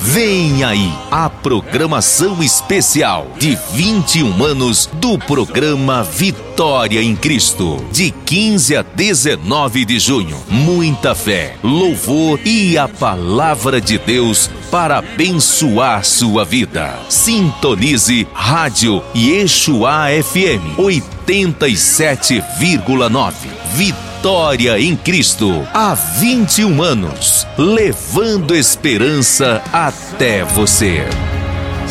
Vem aí a programação especial de 21 anos do programa Vitória em Cristo, de 15 a 19 de junho. Muita fé, louvor e a palavra de Deus para abençoar sua vida. Sintonize Rádio Yeshua FM 87,9. Vitória em Cristo, há 21 anos, levando esperança até você.